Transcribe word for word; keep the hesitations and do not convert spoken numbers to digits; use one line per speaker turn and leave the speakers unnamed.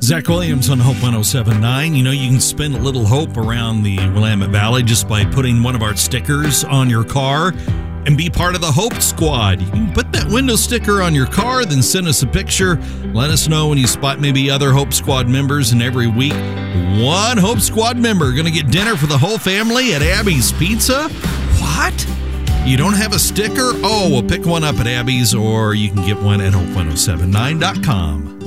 Zach Williams on Hope one oh seven point nine. You know, you can spin a little hope around the Willamette Valley just by putting one of our stickers on your car and be part of the Hope Squad. You can put that window sticker on your car, then send us a picture. Let us know when you spot maybe other Hope Squad members, and every week, one Hope Squad member going to get dinner for the whole family at Abby's Pizza. What? You don't have a sticker? Oh, well, pick one up at Abby's, or you can get one at hope one oh seven nine dot com.